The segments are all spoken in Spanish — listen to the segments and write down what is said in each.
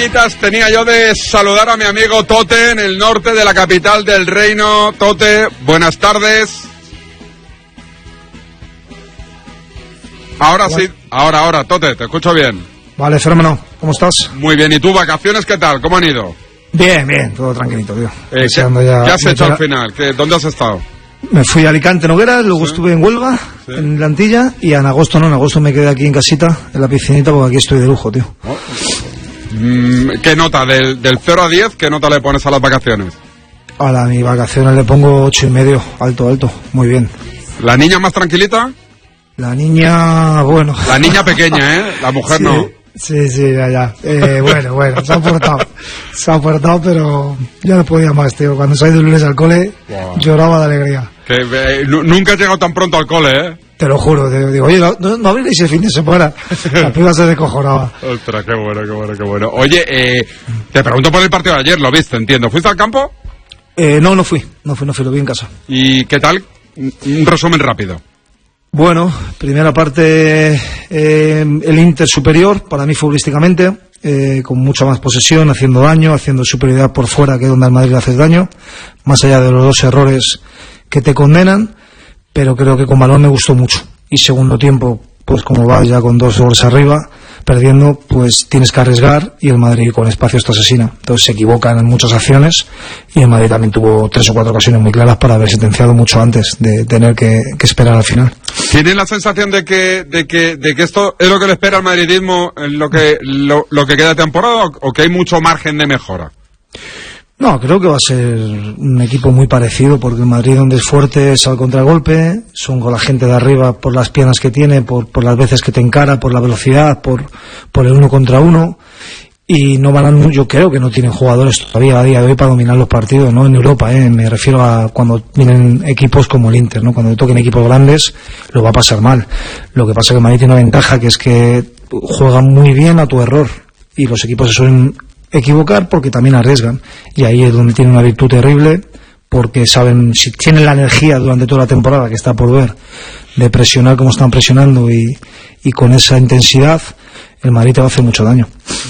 ganitas tenía yo de saludar a mi amigo Tote en el norte de la capital del reino. Tote, buenas tardes. Ahora sí, ahora, Tote, te escucho bien. Vale, fenómeno, ¿cómo estás? Muy bien, ¿y tú, vacaciones qué tal? ¿Cómo han ido? Bien, todo tranquilito, tío. ¿Qué has hecho al final? ¿Dónde has estado? Me fui a Alicante, Noguera, luego estuve en Huelva, en Lantilla, y en agosto me quedé aquí en casita, en la piscinita, porque aquí estoy de lujo, tío. Oh. ¿Qué nota? Del 0 a 10, ¿qué nota le pones a las vacaciones? A mis vacaciones le pongo 8,5, alto, muy bien. ¿La niña más tranquilita? La niña, bueno... La niña pequeña, ¿eh? La mujer sí, no. Sí, ya. Bueno, se ha portado, pero ya no podía más, tío. Cuando salí de lunes al cole, lloraba de alegría. Nunca he llegado tan pronto al cole, ¿eh? Te lo juro, te digo, oye, no abriréis el fin de semana. La piba se descojonaba. Ostras, qué bueno. Oye, te pregunto por el partido de ayer, lo viste, entiendo. ¿Fuiste al campo? No fui, lo vi en casa. ¿Y qué tal? Un resumen rápido. Bueno, primera parte, el Inter superior, para mí futbolísticamente, con mucha más posesión, haciendo daño, haciendo superioridad por fuera, que es donde al Madrid le hace daño, más allá de los dos errores que te condenan, pero creo que con balón me gustó mucho. Y segundo tiempo, pues como va ya con 2 goles arriba, perdiendo, pues tienes que arriesgar, y el Madrid con espacios te asesina. Entonces se equivocan en muchas acciones, y el Madrid también tuvo 3 o 4 ocasiones muy claras para haber sentenciado mucho antes de tener que esperar al final. ¿Tienen la sensación de que esto es lo que le espera al madridismo en lo que queda de temporada, o que hay mucho margen de mejora? No, creo que va a ser un equipo muy parecido, porque el Madrid, donde es fuerte, es al contragolpe, son con la gente de arriba por las piernas que tiene, por las veces que te encara, por la velocidad, por el 1 contra 1, y yo creo que no tienen jugadores todavía a día de hoy para dominar los partidos, ¿no? En Europa, me refiero a cuando vienen equipos como el Inter, ¿no? Cuando le toquen equipos grandes, lo va a pasar mal. Lo que pasa es que el Madrid tiene una ventaja, que es que juegan muy bien a tu error, y los equipos se suelen equivocar porque también arriesgan, y ahí es donde tienen una virtud terrible, porque saben, si tienen la energía durante toda la temporada, que está por ver, de presionar como están presionando y con esa intensidad, el Madrid te va a hacer mucho daño.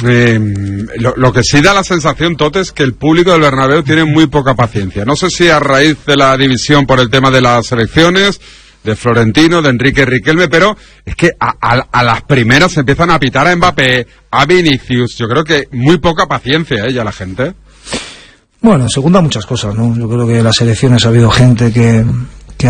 Lo que sí da la sensación, Tote, es que el público del Bernabéu tiene muy poca paciencia. No sé si a raíz de la división por el tema de las selecciones, de Florentino, de Enrique Riquelme, pero es que a las primeras se empiezan a pitar a Mbappé, a Vinicius. Yo creo que muy poca paciencia, ya la gente. Bueno, se juntan muchas cosas, ¿no? Yo creo que en las elecciones ha habido gente que le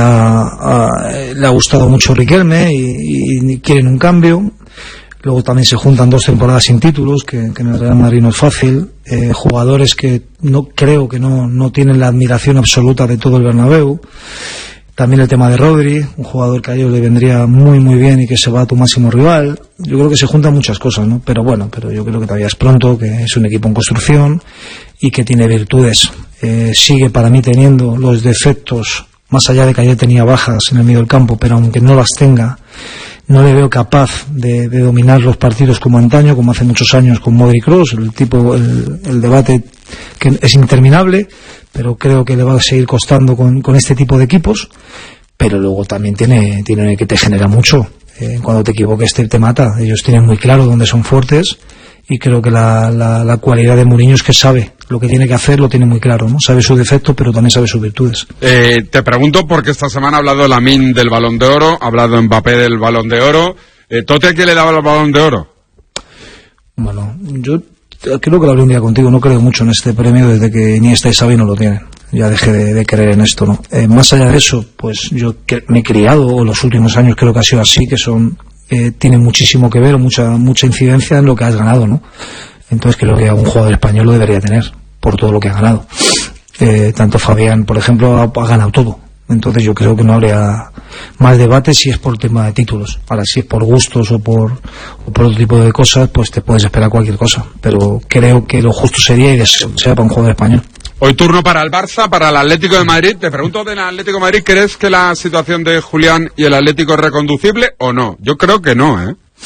ha gustado mucho Riquelme y quieren un cambio. Luego también se juntan 2 temporadas sin títulos, que en el Real Madrid no es fácil. Jugadores que no tienen la admiración absoluta de todo el Bernabéu. También el tema de Rodri, un jugador que a ellos le vendría muy bien y que se va a tu máximo rival. Yo creo que se juntan muchas cosas, ¿no? Pero yo creo que todavía es pronto, que es un equipo en construcción y que tiene virtudes. Sigue para mí teniendo los defectos, más allá de que ayer tenía bajas en el medio del campo, pero aunque no las tenga, no le veo capaz de dominar los partidos como antaño, como hace muchos años con Modric y Kroos. El debate que es interminable, pero creo que le va a seguir costando con este tipo de equipos. Pero luego también tiene que te genera mucho. Cuando te equivoques te mata. Ellos tienen muy claro dónde son fuertes, y creo que la cualidad de Mourinho es que sabe lo que tiene que hacer, lo tiene muy claro, ¿no? Sabe sus defectos, pero también sabe sus virtudes. Te pregunto porque esta semana ha hablado Lamine del Balón de Oro, ha hablado Mbappé del Balón de Oro. ¿Tote a quién le daba el Balón de Oro? Bueno, yo creo que lo hablé un día contigo, no creo mucho en este premio desde que Iniesta y Xavi no lo tienen. Ya dejé de creer en esto, ¿no? Más allá de eso, pues yo me he criado, los últimos años creo que ha sido así, que tienen muchísimo que ver, mucha incidencia en lo que has ganado, ¿no? Entonces creo que un jugador español lo debería tener, por todo lo que ha ganado. Tanto Fabián, por ejemplo, ha ganado todo. Entonces yo creo que no habría más debate si es por tema de títulos. Ahora, si es por gustos o por otro tipo de cosas, pues te puedes esperar cualquier cosa. Pero creo que lo justo sería y sea para un jugador español. Hoy turno para el Barça, para el Atlético de Madrid. Te pregunto del Atlético de Madrid, ¿crees que la situación de Julián y el Atlético es reconducible o no? Yo creo que no,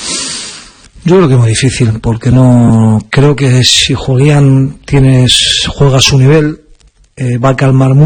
Yo creo que es muy difícil, porque no creo que si Julián juega a su nivel, va a calmar mucho.